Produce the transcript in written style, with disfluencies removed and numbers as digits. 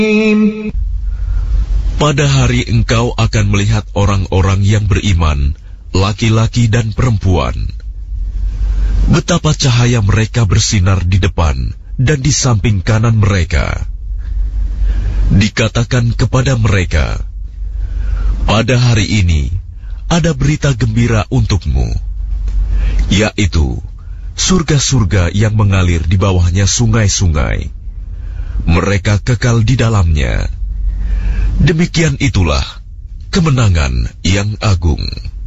Pada hari engkau akan melihat orang-orang yang beriman, laki-laki dan perempuan. Betapa cahaya mereka bersinar di depan dan di samping kanan mereka. Dikatakan kepada mereka, pada hari ini ada berita gembira untukmu, yaitu surga-surga yang mengalir di bawahnya sungai-sungai. Mereka kekal di dalamnya. Demikian itulah kemenangan yang agung.